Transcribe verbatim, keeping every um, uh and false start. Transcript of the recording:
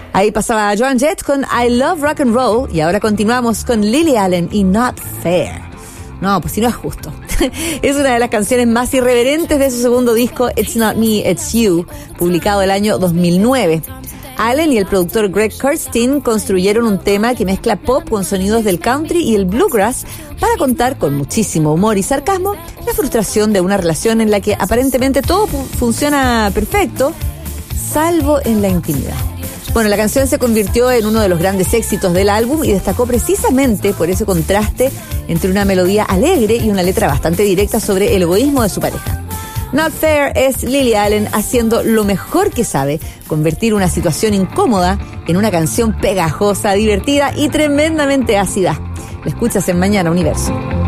Ahí pasaba Joan Jett con I Love Rock and Roll y ahora continuamos con Lily Allen y Not Fair. No, pues si no es justo. Es una de las canciones más irreverentes de su segundo disco It's Not Me, It's You, publicado el año dos mil nueve. Allen y el productor Greg Kurstin construyeron un tema que mezcla pop con sonidos del country y el bluegrass para contar con muchísimo humor y sarcasmo la frustración de una relación en la que aparentemente todo funciona perfecto, salvo en la intimidad. Bueno, la canción se convirtió en uno de los grandes éxitos del álbum y destacó precisamente por ese contraste entre una melodía alegre y una letra bastante directa sobre el egoísmo de su pareja. Not Fair es Lily Allen haciendo lo mejor que sabe, convertir una situación incómoda en una canción pegajosa, divertida y tremendamente ácida. La escuchas en Mañana Universo.